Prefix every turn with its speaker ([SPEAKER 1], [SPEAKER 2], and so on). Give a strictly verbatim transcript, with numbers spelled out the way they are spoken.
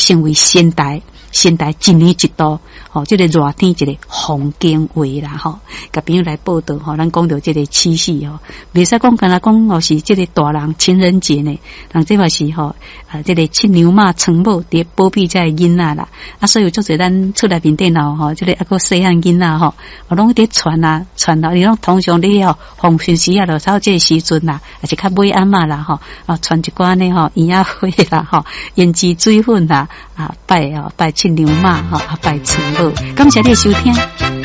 [SPEAKER 1] 成为仙台。仙台一年一度，吼、哦，这个热天一个风景画啦，吼、哦，甲朋友来报道，吼、哦，咱讲到这个七夕哦，袂使讲干那讲哦是这个大人情人节呢，人这嘛是吼、哦，啊，这个牵牛马床某伫保庇这囡仔啦，啊，所以做侪咱厝内面电脑吼，这个一个细汉囡仔吼，我拢伫传啊传啊，你拢通常你哦，逢春时啊，就到这个时阵啦，也是较买暗嘛啦，吼，啊，传一寡呢吼，烟仔花啦，吼，胭脂水粉啦，啊，拜哦拜。牛马哈，拜春母，感谢你的收听。